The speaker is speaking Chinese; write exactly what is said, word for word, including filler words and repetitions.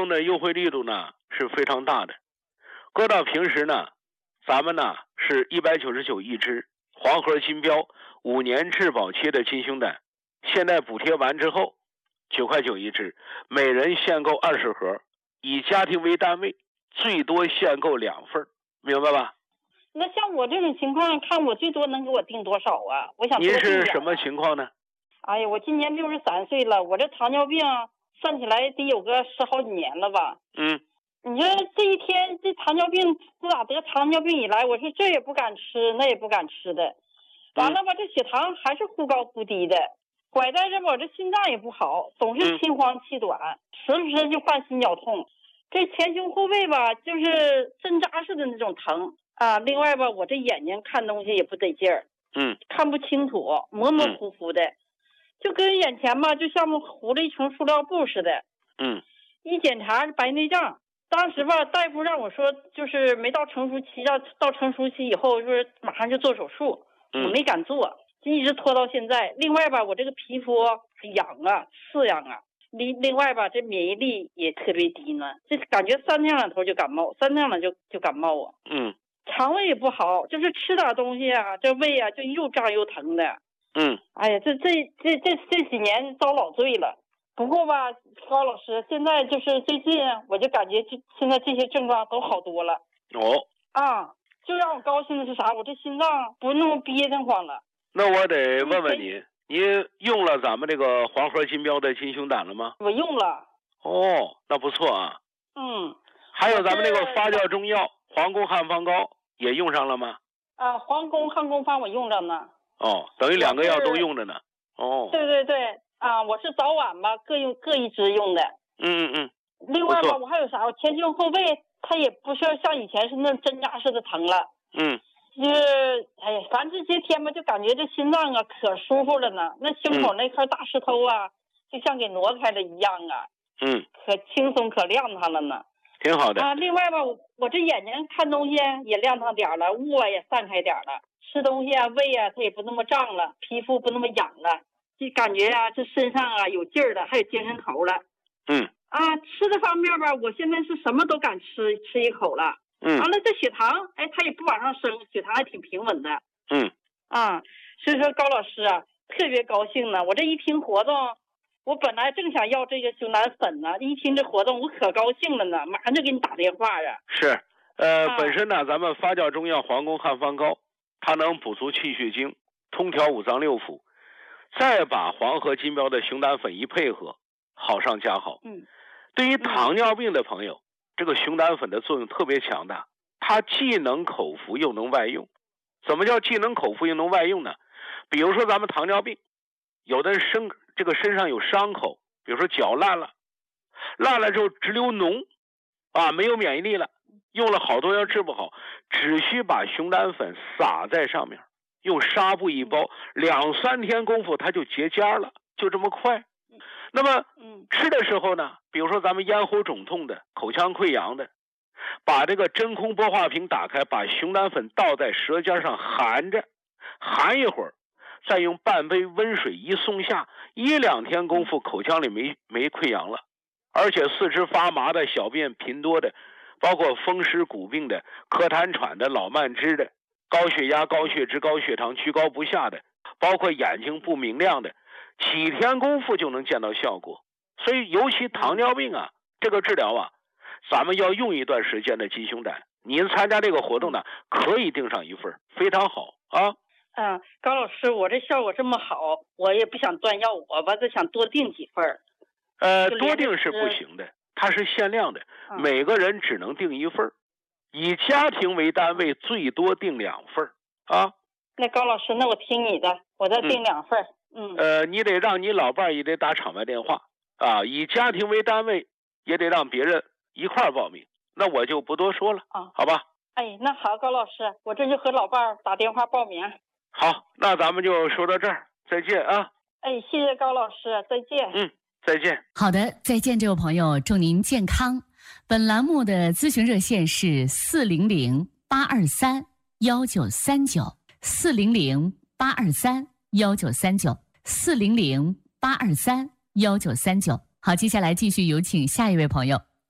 动的优惠力度呢是非常大的。搁到平时呢，咱们呢是一百九十九一支黄河金标五年质保期的金胸胆，现在补贴完之后九块九一支，每人限购二十盒，以家庭为单位，最多限购两份，明白吧？ 那像我这种情况，看我最多能给我定多少啊？我想多您定点啊。 是什么情况呢？ 哎呀，我今年六十三岁了，我这糖尿病算起来得有个十好几年了吧？ 嗯， 你说这一天这糖尿病自打得糖尿病以来，我是这也不敢吃，那也不敢吃的，完了吧，这血糖还是忽高忽低的，拐带着我这心脏也不好，总是心慌气短，时不时就犯心绞痛，这前胸后背吧，就是针扎似的那种疼啊。另外吧，我这眼睛看东西也不得劲儿， 嗯， 看不清楚，模模糊糊的，就跟眼前吧，就像糊了一层塑料布似的。 嗯， 一检查是白内障，当时吧，大夫让我说，就是没到成熟期，要到成熟期以后，说马上就做手术， 嗯、 我没敢做，就一直拖到现在。另外吧，我这个皮肤痒啊，刺痒啊。另另外吧，这免疫力也特别低呢，这感觉三天两头就感冒，三天两就就感冒啊。 嗯， 肠胃也不好，就是吃点东西啊，这胃啊就又胀又疼的。 嗯， 哎呀，这这这这这几年遭老罪了。不过吧，高老师，现在就是最近我就感觉这现在这些症状都好多了。 哦。 啊，就让我高兴的是啥？我这心脏不那么憋得慌了。 那我得问问你。你用了咱们这个黄河金标的金胸胆了吗？ 我用了。 哦，那不错啊。 嗯。 还有咱们这个发酵中药黄宫汉方膏也用上了吗？ 啊，黄宫汉宫方我用着呢。 哦，等于两个药都用着呢。哦。 对对对，啊，我是早晚吧各用各一支用的。 嗯嗯嗯。 另外吧，我还有啥？我前胸后背它也不是像以前是那针扎似的疼了。 嗯。 就是哎呀，反正这些天吧，就感觉这心脏啊可舒服了呢。那胸口那块大石头啊，嗯、就像给挪开了一样啊。 嗯。 可轻松可亮堂了呢。 挺好的。 啊，另外吧，我我这眼睛看东西也亮堂点了，雾啊也散开点了，吃东西啊胃啊它也不那么胀了，皮肤不那么痒了，就感觉啊这身上啊有劲儿了，还有精神头了。 嗯。 啊，吃的方面吧，我现在是什么都敢吃，吃一口了。 嗯， 完了，这血糖，哎，它也不往上升，血糖还挺平稳的。 嗯， 啊，所以说高老师啊，特别高兴呢。我这一听活动，我本来正想要这个熊胆粉呢，一听这活动，我可高兴了呢，马上就给你打电话呀。 是，呃， 啊、 本身呢，咱们发酵中药黄宫汉方膏，它能补足气血精，通调五脏六腑，再把黄河金标的熊胆粉一配合，好上加好。 嗯， 对于糖尿病的朋友。嗯，这个熊胆粉的作用特别强大，它既能口服又能外用。怎么叫既能口服又能外用呢？比如说咱们糖尿病，有的人身这个身上有伤口，比如说脚烂了，烂了之后直流脓，啊，没有免疫力了，用了好多药治不好，只需把熊胆粉撒在上面，用纱布一包，两三天功夫它就结痂了，就这么快。那么，吃的时候呢，比如说咱们咽喉肿痛的、口腔溃疡的，把这个真空玻化瓶打开，把熊胆粉倒在舌尖上含着，含一会儿，再用半杯温水一送下，一两天功夫，口腔里没没溃疡了，而且四肢发麻的、小便频多的，包括风湿骨病的、咳痰喘的、老慢支的、高血压、高血脂、高血糖、居高不下的，包括眼睛不明亮的。几天功夫就能见到效果，所以尤其糖尿病啊，这个治疗啊，咱们要用一段时间的金胸胆。您参加这个活动呢，可以订上一份，非常好啊。 嗯，高老师，我这效果这么好，我也不想断药，我吧就想多订几份。 呃，多订是不行的，它是限量的，嗯、每个人只能订一份，以家庭为单位，最多订两份啊。 那高老师，那我听你的，我再订两份。嗯嗯， 呃，你得让你老伴儿也得打场外电话啊，以家庭为单位，也得让别人一块儿报名。那我就不多说了啊，好吧？ 哎，那好，高老师，我这就和老伴儿打电话报名。 好，那咱们就说到这儿，再见啊！ 哎，谢谢高老师，再见。 嗯，再见。 好的，再见，这位朋友，祝您健康。本栏目的咨询热线是四零零八二三幺九三九，四零零八二三幺九三九，四零零八二三幺九三九。好，接下来继续有请下一位朋友。